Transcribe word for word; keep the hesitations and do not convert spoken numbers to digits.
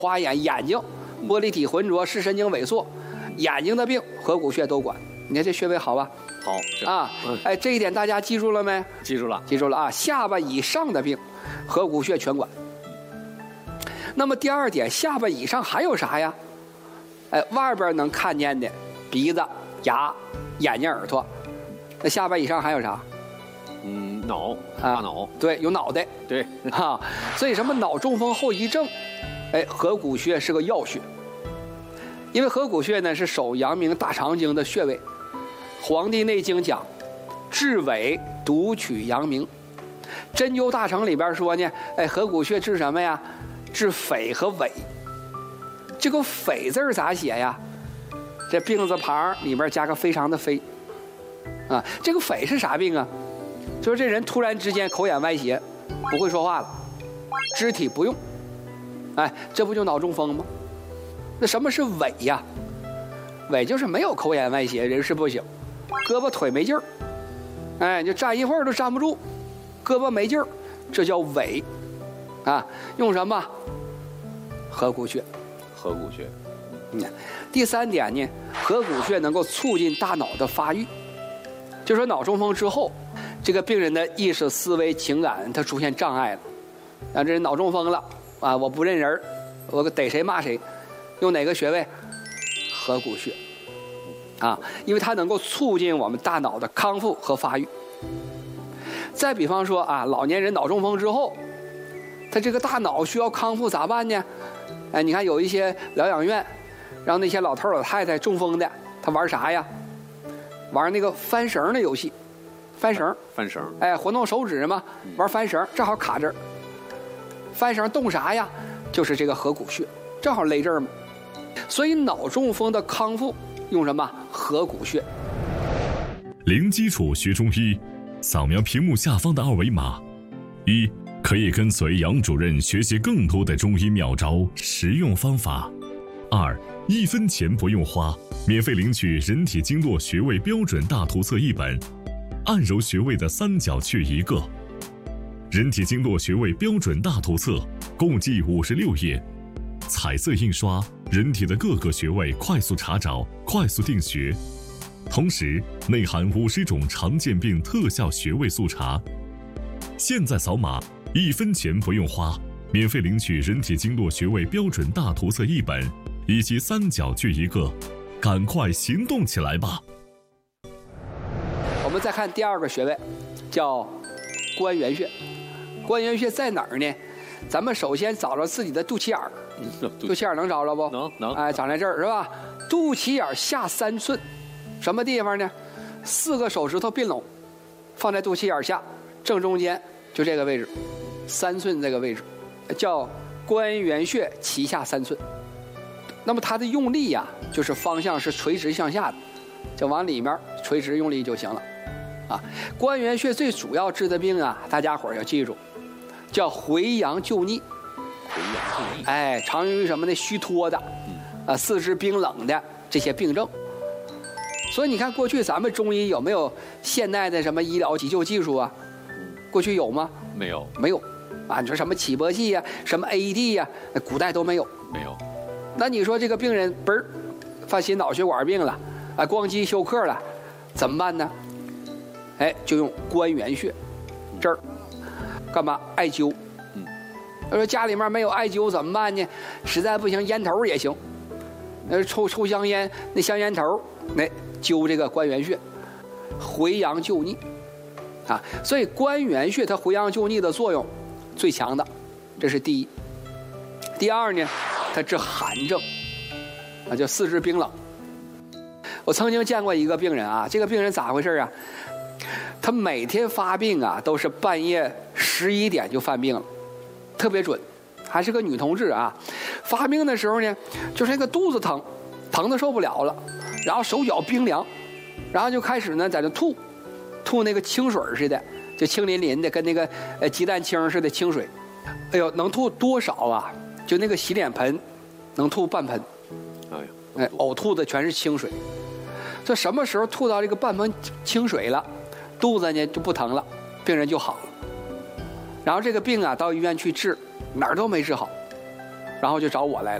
花眼、眼睛玻璃体浑浊、视神经萎缩，眼睛的病合谷穴都管。你看这穴位好吧？ 好啊， 嗯、 哎，这一点大家记住了没？ 记住了， 记住了啊！下巴以上的病，合谷穴全管。那么第二点，下巴以上还有啥呀？哎，外边能看见的鼻子、牙、眼睛、耳朵，那下巴以上还有啥？ 嗯，脑，大脑， 啊、对，有脑袋， 对啊，所以什么脑中风后遗症，哎，合谷穴是个要穴，因为合谷穴呢是手阳明大肠经的穴位，《黄帝内经》讲，治伪独取阳明，针灸大成里边说呢，哎，合谷穴治什么呀？治匪和伪。这个匪字咋写呀？这病字旁里边加个非常的非，啊，这个匪是啥病啊？就是这人突然之间口眼歪斜，不会说话了，肢体不用，哎，这不就脑中风吗？那什么是伪呀？伪就是没有口眼歪斜，人事不省，胳膊腿没劲儿，哎，就站一会儿都站不住，胳膊没劲儿，这叫伪，啊，用什么？合谷穴。 合谷穴。 嗯，第三点呢，合谷穴能够促进大脑的发育，就说脑中风之后，这个病人的意识、思维、情感它出现障碍了，啊，这人脑中风了啊，我不认人，我逮谁骂谁，用哪个穴位？合谷穴，啊，因为它能够促进我们大脑的康复和发育。再比方说啊，老年人脑中风之后，他这个大脑需要康复咋办呢？哎，你看有一些疗养院，让那些老头老太太中风的，他玩啥呀？玩那个翻绳的游戏，翻绳， 翻绳， 哎，活动手指嘛，玩翻绳，正好卡这儿。翻绳动啥呀？就是这个合谷穴，正好勒这儿嘛。所以脑中风的康复用什么？合谷穴。 零基础学中医，扫描屏幕下方的二维码，一。可以跟随杨主任学习更多的中医妙招、实用方法。二，一分钱不用花，免费领取人体经络穴位标准大图册一本，按揉穴位的三角穴一个。人体经络穴位标准大图册共计五十六页，彩色印刷，人体的各个穴位快速查找、快速定穴，同时内含五十种常见病特效穴位速查。现在扫码。一分钱不用花，免费领取人体经络穴位标准大图册一本，以及三角穴一个，赶快行动起来吧！ 我们再看第二个穴位，叫关元穴。关元穴在哪儿呢？咱们首先找着自己的肚脐眼儿，肚脐眼能找着不？ 能能。 哎，长在这儿是吧？肚脐眼下三寸，什么地方呢？四个手指头并拢，放在肚脐眼下正中间，就这个位置。三寸这个位置叫关元穴脐下三寸，那么它的用力呀、啊，就是方向是垂直向下的，就往里面垂直用力就行了啊。关元穴最主要治的病啊，大家伙儿要记住，叫回阳救逆。 回阳救逆， 哎，常用于什么呢？虚脱的，啊，四肢冰冷的这些病症。所以你看，过去咱们中医有没有现代的什么医疗急救技术啊？过去有吗？ 没有， 没有。啊，你说什么起搏器呀、啊，什么 A E D 呀、啊，古代都没有。 没有。 那你说这个病人嘣儿犯心脑血管病了，啊，咣叽休克了，怎么办呢？哎，就用关元穴这儿干嘛？艾灸。 嗯。 他说家里面没有艾灸怎么办呢？实在不行，烟头也行。那抽抽香烟，那香烟头，那灸这个关元穴，回阳救逆。啊，所以关元穴它回阳救逆的作用最强的，这是第一。第二呢，它治寒症，啊，叫四肢冰冷。我曾经见过一个病人啊，这个病人咋回事啊？他每天发病啊，都是半夜十一点就犯病了，特别准，还是个女同志啊。发病的时候呢，就是那个肚子疼，疼的受不了了，然后手脚冰凉，然后就开始呢在那吐。吐那个清水似的，就清淋淋的，跟那个呃鸡蛋清似的清水。哎呦，能吐多少啊？就那个洗脸盆，能吐半盆。 哎呀， 哎，呕吐的全是清水。这什么时候吐到这个半盆清水了，肚子呢就不疼了，病人就好了。然后这个病啊，到医院去治，哪儿都没治好。 然后就找我来了。